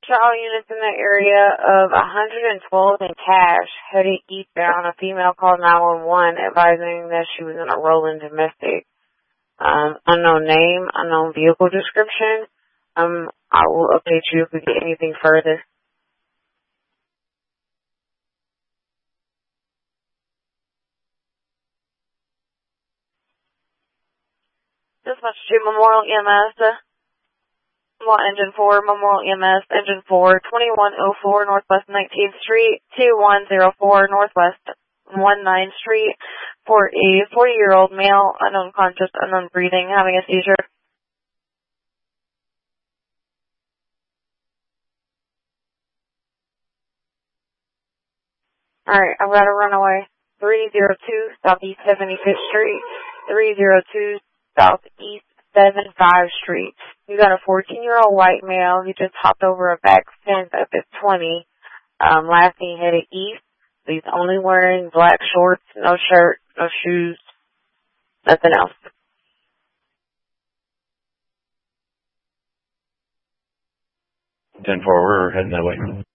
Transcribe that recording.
all units in the area of 112 in Cache, heading eastbound. A female called 911 advising that she was in a rolling domestic. Unknown name, unknown vehicle description. I will update you if we get anything further. Dispatch to Memorial EMS. Engine 4, Memorial EMS, Engine 4, 2104 Northwest 19th Street, 2104 Northwest 19th Street, for a 40-year-old male, unknown conscious, unknown breathing, having a seizure. Alright, I've got a runaway. 302 Southeast 75th Street, 302 Southeast 75 Street. You got a 14-year-old white male. He just hopped over a back fence up at 20. Last seen headed east. He's only wearing black shorts, no shirt, no shoes, nothing else. 10-4, we're heading that way.